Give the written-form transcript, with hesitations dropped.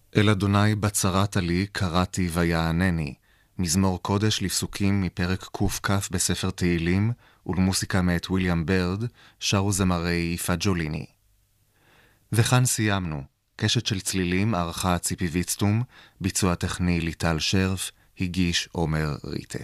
אל אדוני בצרת עלי קראתי ויענני, מזמור קודש לפסוקים מפרק ק"כ בספר תהילים ולמוסיקה מאת ויליאם ברד, שרו זמרי פג'וליני. וכאן סיימנו. קשת של צלילים ערכה ציפי ויצטום, ביצוע טכני ליטל שרף, הגיש עומר ריטה.